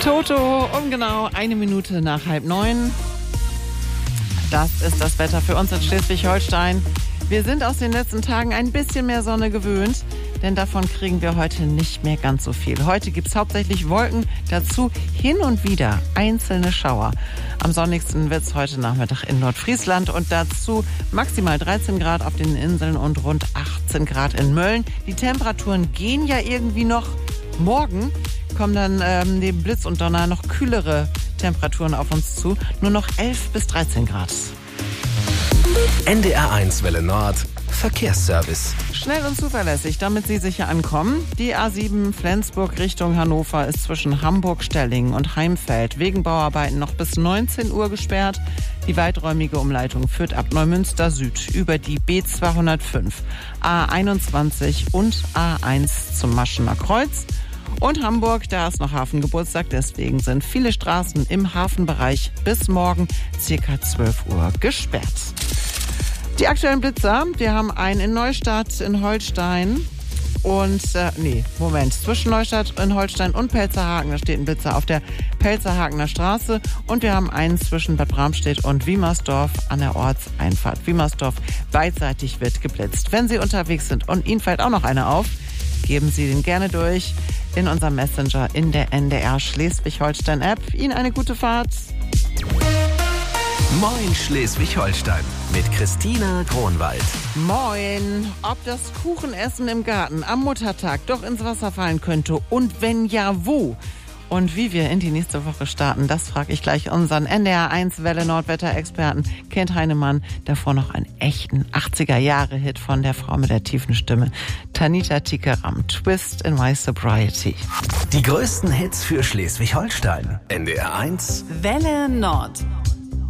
Toto um genau 1 Minute nach 8:30. Das ist das Wetter für uns in Schleswig-Holstein. Wir sind aus den letzten Tagen ein bisschen mehr Sonne gewöhnt, denn davon kriegen wir heute nicht mehr ganz so viel. Heute gibt es hauptsächlich Wolken, dazu hin und wieder einzelne Schauer. Am sonnigsten wird es heute Nachmittag in Nordfriesland und dazu maximal 13 Grad auf den Inseln und rund 18 Grad in Mölln. Die Temperaturen gehen ja irgendwie noch. Morgen kommen dann neben Blitz und Donner noch kühlere Temperaturen auf uns zu. Nur noch 11 bis 13 Grad. NDR1 Welle Nord Verkehrsservice. Schnell und zuverlässig, damit Sie sicher ankommen. Die A7 Flensburg Richtung Hannover ist zwischen Hamburg-Stellingen und Heimfeld wegen Bauarbeiten noch bis 19 Uhr gesperrt. Die weiträumige Umleitung führt ab Neumünster Süd über die B205, A21 und A1 zum Maschener Kreuz. Und Hamburg, da ist noch Hafengeburtstag, deswegen sind viele Straßen im Hafenbereich bis morgen ca. 12 Uhr gesperrt. Die aktuellen Blitzer, wir haben einen in Neustadt in Holstein und, zwischen Neustadt in Holstein und Pelzerhaken, da steht ein Blitzer auf der Pelzerhakener Straße und wir haben einen zwischen Bad Bramstedt und Wiemersdorf an der Ortseinfahrt. Wiemersdorf, beidseitig wird geblitzt. Wenn Sie unterwegs sind und Ihnen fällt auch noch einer auf, geben Sie den gerne durch in unserem Messenger in der NDR Schleswig-Holstein-App. Ihnen eine gute Fahrt. Moin Schleswig-Holstein mit Christina Kronwald. Moin. Ob das Kuchenessen im Garten am Muttertag doch ins Wasser fallen könnte und wenn ja, wo? Und wie wir in die nächste Woche starten, das frage ich gleich unseren NDR1 Welle Nordwetter-Experten Kent Heinemann. Davor noch einen echten 80er-Jahre-Hit von der Frau mit der tiefen Stimme, Tanita Tikaram, Twist in My Sobriety. Die größten Hits für Schleswig-Holstein. NDR1 Welle Nord.